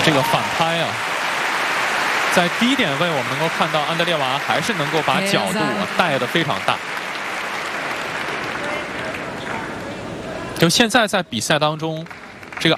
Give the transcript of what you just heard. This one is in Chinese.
这个反拍啊，在低点位我们能够看到安德烈娃还是能够把角度带得非常大。就现在在比赛当中，